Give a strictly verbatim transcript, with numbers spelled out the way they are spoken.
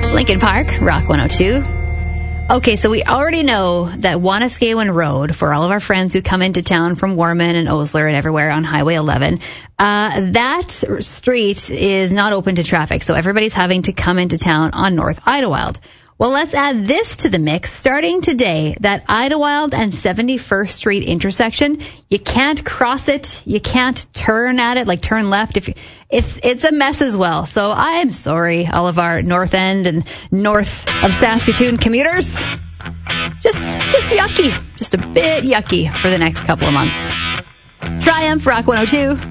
Lincoln Park, Rock one oh two. Okay, so we already know that Wanuskewin Road, for all of our friends who come into town from Warman and Osler and everywhere on Highway eleven, uh, that street is not open to traffic, so everybody's having to come into town on North Idlewild. Well, let's add this to the mix. Starting today, that Idlewild and seventy-first Street intersection, you can't cross it, you can't turn at it, like turn left. If you, it's it's a mess as well. So I'm sorry, all of our North End and north of Saskatoon commuters. Just just yucky, just a bit yucky for the next couple of months. Triumph, Rock one oh two.